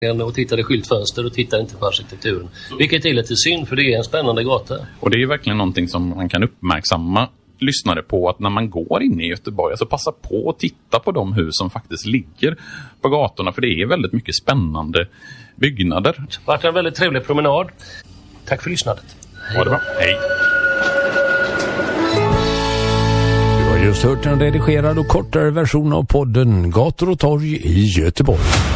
och tittar i skyltfönster och tittar inte på arkitekturen. Vilket är lite synd, för det är en spännande gata. Och det är verkligen någonting som man kan uppmärksamma lyssnare på, att när man går in i Göteborg, alltså passa på att titta på de hus som faktiskt ligger på gatorna, för det är väldigt mycket spännande byggnader. Det har varit en väldigt trevlig promenad. Tack för lyssnandet. Ha det bra. Hej. Du har just hört en redigerad och kortare version av podden Gator och torg i Göteborg.